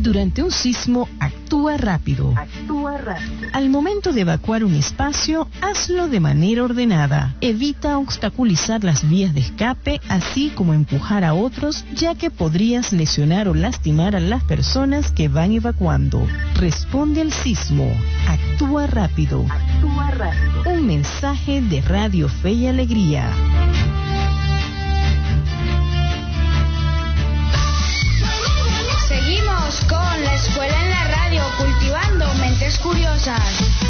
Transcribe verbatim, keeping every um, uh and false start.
Durante un sismo, actúa rápido. Actúa rápido. Al momento de evacuar un espacio, hazlo de manera ordenada. Evita obstaculizar las vías de escape, así como empujar a otros, ya que podrías lesionar o lastimar a las personas que van evacuando. Responde al sismo. Actúa rápido. Actúa rápido. Un mensaje de Radio Fe y Alegría. Seguimos con la escuela en la radio, cultivando mentes curiosas.